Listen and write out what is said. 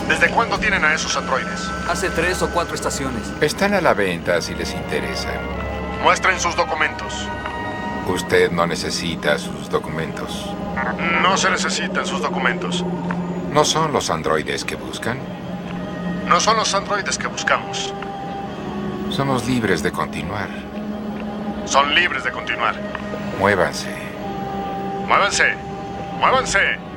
¿Desde cuándo tienen a esos androides? Hace 3 o 4 estaciones. Están a la venta si les interesa. Muestren sus documentos. Usted no necesita sus documentos. No se necesitan sus documentos. ¿No son los androides que buscan? No son los androides que buscamos. Somos libres de continuar. Son libres de continuar. Muévanse. ¡Muévanse! ¡Muévanse!